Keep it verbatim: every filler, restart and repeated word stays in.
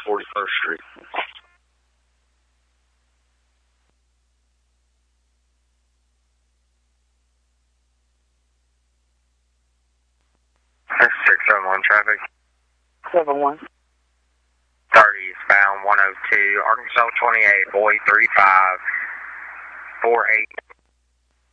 forty-first Street. six seven one traffic. seven one. thirty eastbound one oh two, Arkansas twenty-eight, boy three five four eight.